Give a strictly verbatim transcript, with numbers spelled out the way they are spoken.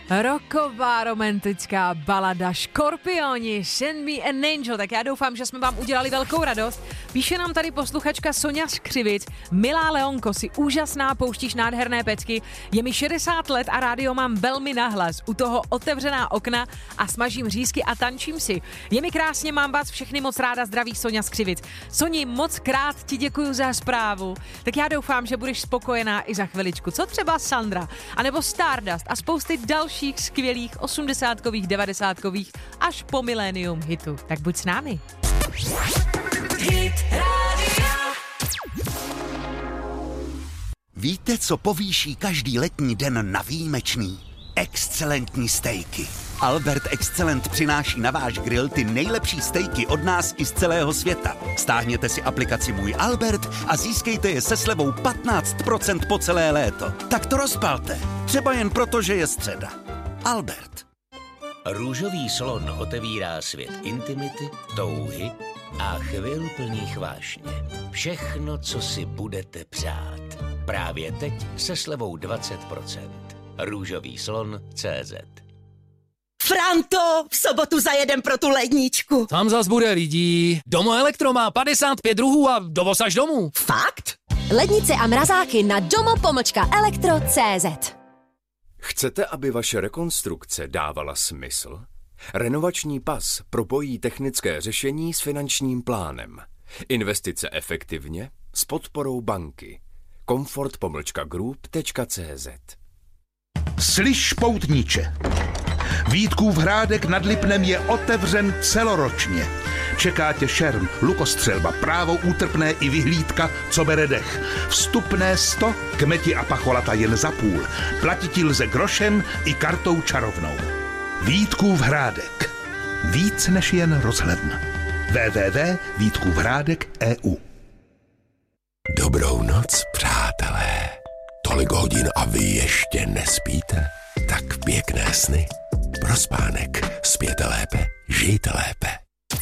Roková romantická balada Škorpioni, Send Me an Angel. Tak já doufám, že jsme vám udělali velkou radost. Píše nám tady posluchačka Sonja z Křivic. Milá Leonko, si úžasná, pouštíš nádherné pecky. Je mi šedesát let a rádio mám velmi nahlas. U toho otevřená okna a smažím řízky a tančím si. Je mi krásně, mám vás všechny moc ráda. Zdraví Sonja z Křivic. Soni, moc krát ti děkuju za zprávu. Tak já doufám, že budeš spokojená i za chviličku. Co třeba Sandra, anebo Stardust a spousty dalších skvělých osmdesátkových, devadesátkových až po milénium hitu. Tak buď s námi. Hit Radio. Víte, co povýší každý letní den na výjimečný? Excelentní stejky. Albert Excellent přináší na váš grill ty nejlepší stejky od nás i z celého světa. Stáhněte si aplikaci Můj Albert a získejte je se slevou patnáct procent po celé léto. Tak to rozpalte. Třeba jen proto, že je středa. Albert. Růžový slon otevírá svět intimity, touhy a chvil plných vášně. Všechno, co si budete přát. Právě teď se slevou dvacet procent. Růžový slon tečka cé zet. Franto, v sobotu zajedem pro tu ledničku. Tam zas bude lidí. Domo Elektro má padesát pět druhů a dovoz až domů. Fakt? Lednice a mrazáky na domo pomlčka elektro tečka cé zet. Chcete, aby vaše rekonstrukce dávala smysl? Renovační pas propojí technické řešení s finančním plánem. Investice efektivně s podporou banky. komfort pomlčka group tečka cé zet. Slyš, poutníče, Vítkův Hrádek nad Lipnem je otevřen celoročně. Čeká tě šerm, lukostřelba, právo útrpné i vyhlídka, co bere dech. Vstupné sto, kmeti a pacholata jen za půl. Platiti lze grošem i kartou čarovnou. Vítkův Hrádek. Víc než jen rozhledna. w w w tečka vítkůvhrádek tečka e u. Dobrou noc, přátelé. Tolik hodin a vy ještě nespíte? Tak pěkné sny. Pro spánek spěte lépe, žijte lépe.